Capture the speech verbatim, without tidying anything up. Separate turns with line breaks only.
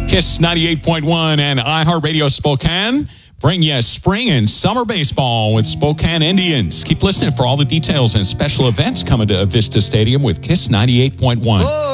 Kiss ninety-eight point one and iHeartRadio Spokane bring you spring and summer baseball with Spokane Indians. Keep listening for all the details and special events coming to Avista Stadium with Kiss ninety-eight point one.